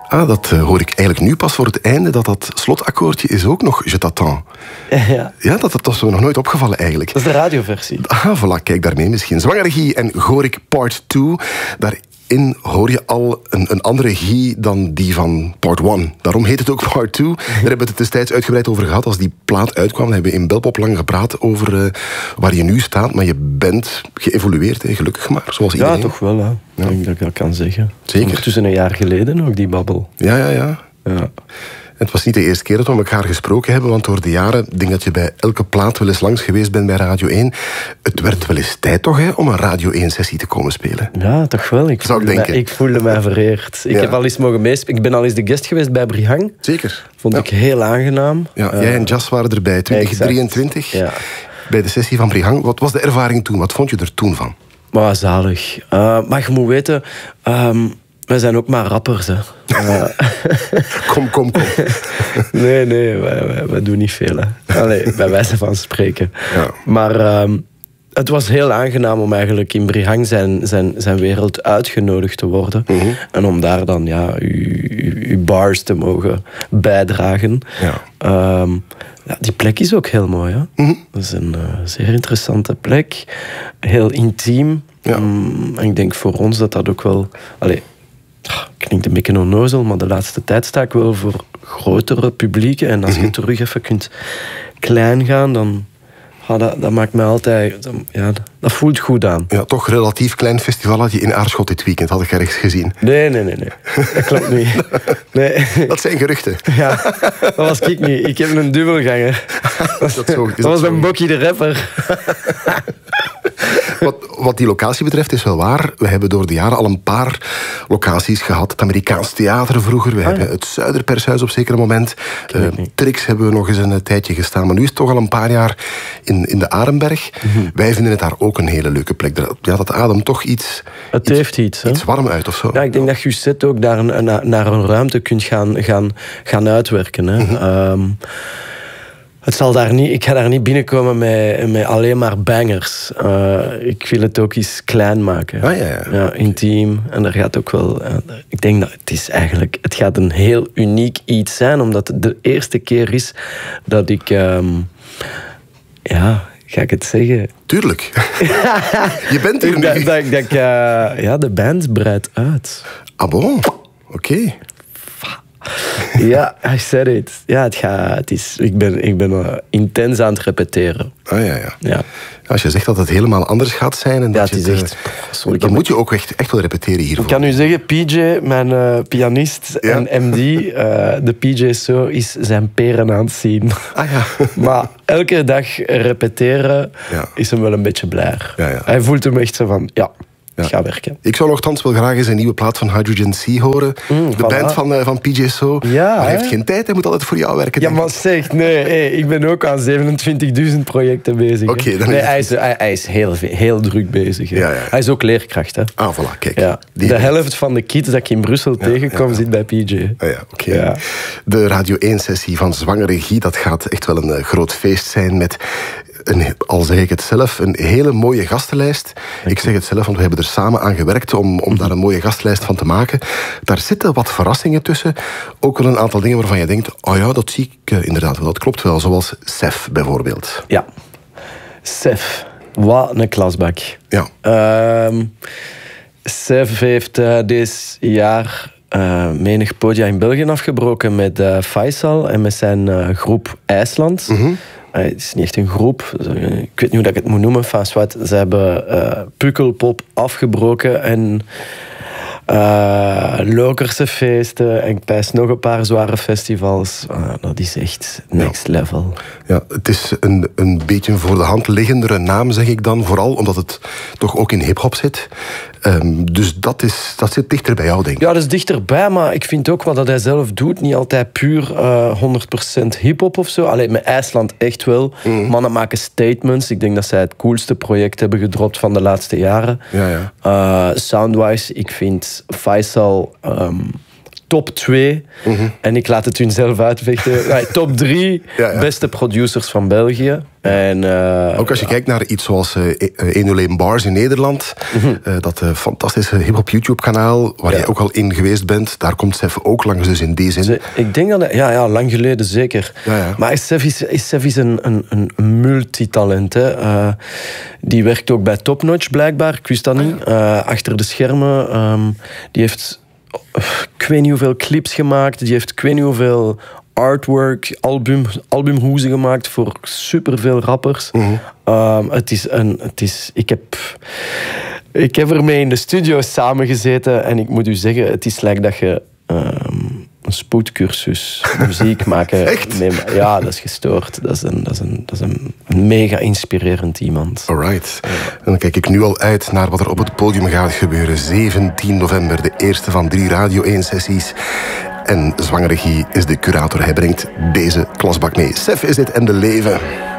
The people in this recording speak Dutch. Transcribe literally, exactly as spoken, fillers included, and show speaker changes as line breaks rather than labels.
Ah, dat uh, hoor ik eigenlijk nu pas voor het einde, dat dat slotakkoordje is ook nog Je t'attends.
Ja.
Ja, dat, dat was me nog nooit opgevallen eigenlijk.
Dat is de radioversie.
Ah, voilà, kijk daarmee misschien. Zwangere Guy en Gorik Part twee. Daarin hoor je al een, een andere Guy dan die van Part één. Daarom heet het ook Part twee. Daar hebben we het destijds uitgebreid over gehad. Als die plaat uitkwam, dan hebben we in Belpop lang gepraat over uh, waar je nu staat. Maar je bent geëvolueerd, hè, gelukkig maar, zoals iedereen.
Ja, toch wel, hè. Ja. Ik denk dat ik dat kan zeggen.
Zeker.
Ondertussen een jaar geleden ook, die babbel.
Ja, ja, ja.
Ja.
Het was niet de eerste keer dat we elkaar gesproken hebben, want door de jaren, ik denk dat je bij elke plaat wel eens langs geweest bent bij Radio één. Het werd wel eens tijd toch, hè, om een Radio één-sessie te komen spelen.
Ja, toch wel. Ik,
Zou ik
voelde,
denken.
mij, ik voelde mij vereerd. Ik
Ja.
heb al eens mogen meespelen. Ik ben al eens de guest geweest bij Brihang.
Zeker.
Vond
Ja.
ik heel aangenaam.
Ja,
Uh,
jij en Jas waren erbij, twintig drieëntwintig,
Ja.
bij de sessie van Brihang. Wat was de ervaring toen? Wat vond je er toen van?
Maar zalig. Uh, maar je moet weten, um, wij zijn ook maar rappers, hè. Uh,
Kom, kom, kom.
nee, nee, wij, wij, wij doen niet veel, hè. Allee, bij wijze van spreken.
Ja.
Maar um, het was heel aangenaam om eigenlijk in Brihang zijn, zijn, zijn wereld uitgenodigd te worden.
Mm-hmm.
En om daar dan ja, uw bars te mogen bijdragen.
Ja.
Um, ja, die plek is ook heel mooi, hè.
Mm-hmm.
Dat is een uh, zeer interessante plek. Heel intiem.
Ja.
Um, en ik denk voor ons dat dat ook wel... Allee, klinkt een beetje onnozel, maar de laatste tijd sta ik wel voor grotere publieken. En als je
Mm-hmm.
terug even kunt klein gaan, dan... Ja, dat, dat maakt mij altijd... Dat, ja, dat voelt goed aan.
Ja, toch een relatief klein festivaletje in Aarschot dit weekend, had ik ergens gezien.
Nee, nee, nee. nee. Dat klopt niet. Nee.
Dat zijn geruchten.
Ja, dat was ik niet. Ik heb een dubbelganger.
Is dat zo? Is
Dat was
zo?
een Bokkie de rapper.
Wat, wat die locatie betreft is wel waar. We hebben door de jaren al een paar locaties gehad. Het Amerikaans Theater vroeger. We
Ah,
hebben
ja.
het Zuiderpershuis op zeker moment.
Ken ik
Uh,
niet.
Trix hebben we nog eens een tijdje gestaan. Maar nu is het toch al een paar jaar in, in de Arenberg.
Mhm.
Wij vinden het daar ook een hele leuke plek. Dat- Ja, dat ademt toch iets,
Het
iets,
heeft iets, hè?
iets warm uit of zo.
Ja, ik denk dat je je set ook daar een- na- naar een ruimte kunt gaan, gaan, gaan uitwerken. Hè.
Mhm.
Ehm, het zal daar niet, ik ga daar niet binnenkomen met, met alleen maar bangers. Uh, ik wil het ook eens klein maken.
Ah, ja, ja.
Ja, intiem. En er gaat ook wel... uh, ik denk dat het is eigenlijk... Het gaat een heel uniek iets zijn, omdat het de eerste keer is dat ik... um, ja, ga ik het zeggen?
Tuurlijk. Je bent hier
Dat,
nu.
dat, dat ik, uh, ja, de band breidt uit.
Ah bon? Oké. Okay.
Ja, I said it. Ja, het gaat, het is, ik ben, ik ben uh, intens aan het repeteren.
Ah ja, ja.
Ja.
Als je zegt dat het helemaal anders gaat zijn... En
Ja,
dat
het
je
is
het,
echt...
uh,
Sorry, ik
dan
heb-
moet je ook echt, echt wel repeteren hiervoor.
Ik kan u zeggen, P J, mijn uh, pianist
Ja.
en M D, uh, de P J So, is zijn peren aan het zien.
Ah ja.
Maar elke dag repeteren
Ja.
is hem wel een beetje blij.
Ja, ja.
Hij voelt hem echt zo van, ja,
Ja.
het gaat werken.
Ik zou nogthans wel graag eens een nieuwe plaat van Hydrogen Sea horen.
Mm,
de
voilà.
band van, uh, van P J So.
Ja,
maar hij heeft
hè?
geen tijd, hij moet altijd voor jou werken.
Ja,
denk ik.
maar zeg, nee, hey, ik ben ook aan zevenentwintigduizend projecten bezig. hè.
Oké, dan is
nee,
het
hij is, hij, hij is heel, heel druk bezig. hè.
Ja, ja.
Hij is ook leerkracht, hè.
Ah, voilà, kijk.
Ja.
Die-
De helft van de kids dat ik in Brussel tegenkom,
ja.
zit bij P J.
Ah, ja, oké.
Ja.
De Radio één-sessie van Zwangere Guy, dat gaat echt wel een uh, groot feest zijn met... Een, al zeg ik het zelf, een hele mooie gastenlijst. Ik zeg het zelf, want we hebben er samen aan gewerkt om, om daar een mooie gastenlijst van te maken. Daar zitten wat verrassingen tussen. Ook wel een aantal dingen waarvan je denkt, oh ja, dat zie ik uh, inderdaad wel, dat klopt wel. Zoals Sef bijvoorbeeld.
Ja. Sef. Wat een klasbak.
Ja.
Ehm Sef heeft uh, dit jaar uh, menig podia in België afgebroken met uh, Faisal en met zijn uh, groep IJsland.
Mm-hmm.
Uh, het is niet echt een groep. Ik weet niet hoe dat ik het moet noemen. Enfin, zwart, ze hebben uh, Pukkelpop afgebroken en uh, Lokerse feesten en ik pijs nog een paar zware festivals. Uh, dat is echt next ja. level.
Ja, het is een, een beetje een voor de hand liggendere naam, zeg ik dan. Vooral omdat het toch ook in hip-hop zit. Um, dus dat, is, dat zit dichter bij jou, denk ik.
Ja, dat is dichterbij, maar ik vind ook wat dat hij zelf doet niet altijd puur uh, honderd procent hip-hop of zo. Alleen met IJsland echt wel. Mm. Mannen maken statements. Ik denk dat zij het coolste project hebben gedropt van de laatste jaren.
Ja, ja.
Uh, soundwise, ik vind Faisal um, top twee. Mm-hmm. En ik laat het hun zelf uitvechten. Ja, top drie ja, ja. beste producers van België. En, uh,
ook als je ja. kijkt naar iets zoals uh, honderdéén Bars in Nederland. Mm-hmm. Uh, dat uh, fantastische hip-hop YouTube-kanaal, waar ja. je ook al in geweest bent. Daar komt Sef ook langs, dus in die zin.
Ze, ik denk dat... Ja, ja, lang geleden zeker. Ja, ja. Maar Sef is, Sef is een, een, een multitalent. Hè. Uh, die werkt ook bij Top Notch, blijkbaar. Ik wist dat niet. Uh, achter de schermen. Um, die heeft... Ik weet niet hoeveel clips gemaakt. Die heeft ik weet niet hoeveel... artwork, album, albumhoezen gemaakt voor superveel rappers. Mm-hmm. Um, het is een... Het is, ik, heb, ik heb ermee in de studio samengezeten en ik moet u zeggen, het is like dat je um, een spoedcursus muziek maken...
Echt?
Nee, ja, dat is gestoord. Dat is een, dat is een, dat is een, een mega inspirerend iemand.
Alright. Ja. En dan kijk ik nu al uit naar wat er op het podium gaat gebeuren. zeventien november, de eerste van drie Radio één sessies. En Zwangere Guy is de curator. Hij brengt deze klasbak mee. Sef is dit en de leven.